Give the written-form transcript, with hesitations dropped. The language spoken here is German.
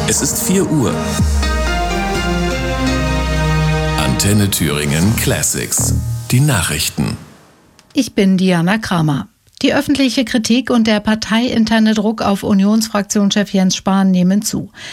Es ist 4 Uhr. Antenne Thüringen Classics. Die Nachrichten. Ich bin Diana Kramer. Die öffentliche Kritik und der parteiinterne Druck auf Unionsfraktionschef Jens Spahn nehmen zu.